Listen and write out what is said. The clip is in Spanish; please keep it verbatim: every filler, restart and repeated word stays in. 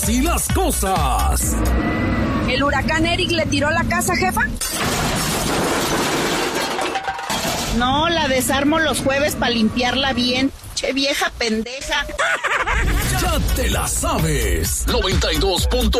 Y las cosas. ¿El huracán Eric le tiró la casa, jefa? No, la desarmo los jueves para limpiarla bien. Che vieja pendeja. Ya te la sabes. noventa y dos punto